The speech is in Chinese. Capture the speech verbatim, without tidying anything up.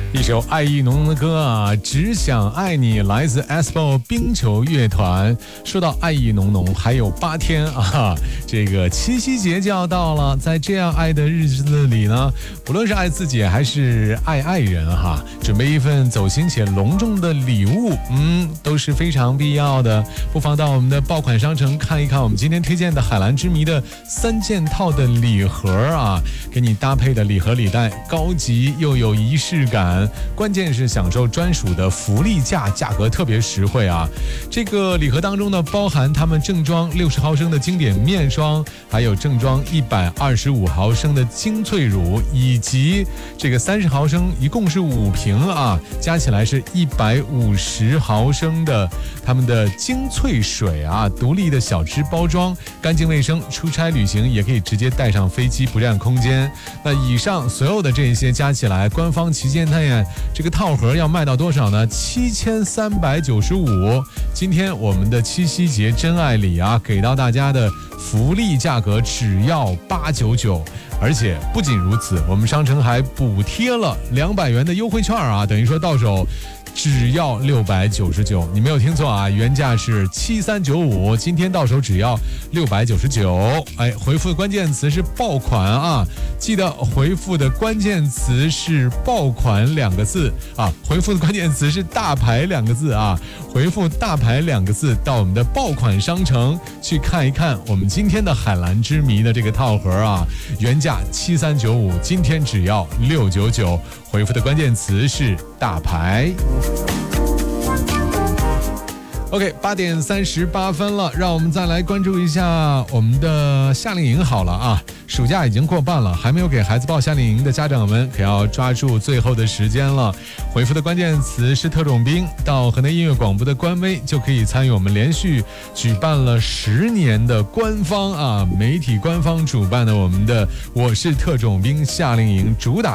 一首爱意浓浓的歌啊，只想爱你，来自 S B O 冰球乐团。说到爱意浓浓，还有八天啊，这个七夕节就要到了。在这样爱的日子里呢，不论是爱自己还是爱爱人哈，准备一份走心且隆重的礼物，嗯，都是非常必要的。不妨到我们的爆款商城看一看我们今天推荐的海蓝之谜的三件套的礼盒啊，给你搭配的礼盒礼袋，高级又有仪式感。关键是享受专属的福利价，价格特别实惠啊！这个礼盒当中呢，包含他们正装六十毫升的经典面霜，还有正装一百二十五毫升的精粹乳，以及这个三十毫升，一共是五瓶啊，加起来是一百五十毫升的他们的精粹水啊，独立的小支包装，干净卫生，出差旅行也可以直接带上飞机，不占空间。那以上所有的这些加起来，官方旗舰店这个套盒要卖到多少呢？七千三百九十五。今天我们的七夕节真爱礼啊，给到大家的福利价格只要八百九十九。而且不仅如此，我们商城还补贴了两百元的优惠券啊，等于说到手只要六百九十九，你没有听错啊，原价是七三九五，今天到手只要六百九十九。哎，回复的关键词是爆款啊，记得回复的关键词是爆款两个字啊，回复的关键词是大牌两个字啊，回复大牌两个字到我们的爆款商城去看一看我们今天的海蓝之谜的这个套盒啊，原价七三九五，今天只要六九九，回复的关键词是大牌。OK， 八点三十八分了，让我们再来关注一下我们的夏令营好了啊，暑假已经过半了，还没有给孩子报夏令营的家长们可要抓住最后的时间了。回复的关键词是特种兵，到河南音乐广播的官微就可以参与我们连续举办了十年的官方啊媒体官方主办的我们的我是特种兵夏令营，主打